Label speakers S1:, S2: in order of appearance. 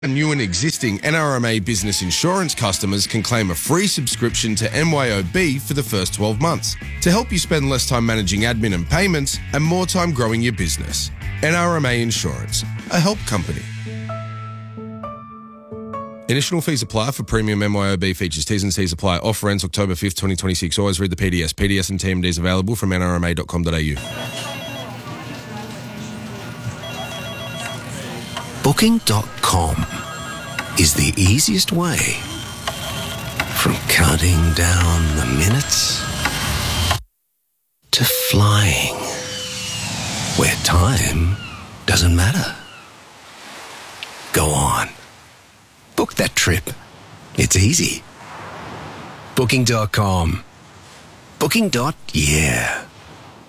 S1: New and existing NRMA Business Insurance customers can claim a free subscription to MYOB for the first 12 months to help you spend less time managing admin and payments and more time growing your business. NRMA Insurance, a help company. Additional fees apply for premium MYOB features. T's and C's apply. Offer ends October 5th, 2026. Always read the PDS. PDS and TMDs available from nrma.com.au.
S2: Booking.com is the easiest way from counting down the minutes to flying where time doesn't matter. Go on. Book that trip. It's easy. Booking.com. Booking.yeah.